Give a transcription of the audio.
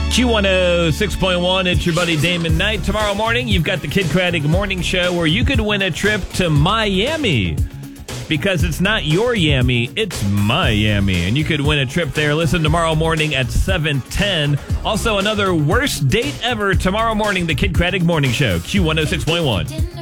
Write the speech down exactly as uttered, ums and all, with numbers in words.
Q one oh six point one, it's your buddy Damon Knight. Tomorrow morning, you've got the Kid Craddock Morning Show where you could win a trip to Miami. Because it's not your Yammy, it's Miami. And you could win a trip there. Listen tomorrow morning at seven ten. Also, another worst date ever tomorrow morning, the Kid Craddock Morning Show, Q one oh six point one.